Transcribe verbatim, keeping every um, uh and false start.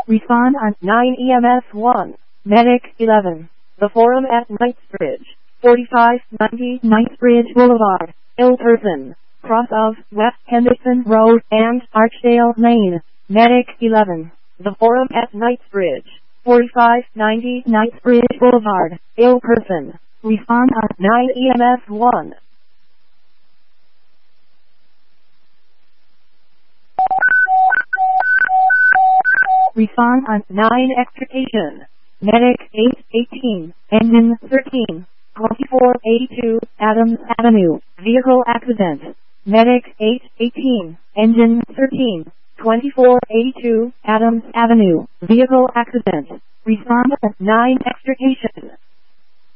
Respond on nine E M S one. Medic eleven. The Forum at Knightsbridge. forty-five ninety Knightsbridge Boulevard. Ill person. Cross of West Henderson Road and Archdale Lane. Medic eleven. The Forum at Knightsbridge. forty-five ninety Knightsbridge Boulevard. Ill person. Respond on nine E M S one. Respond on nine Extrication. Medic eight eighteen. Engine thirteen. twenty-four eighty-two Adams Avenue. Vehicle accident. Medic eight eighteen. Engine thirteen. twenty-four eighty-two Adams Avenue. Vehicle accident. Respond on nine Extrication.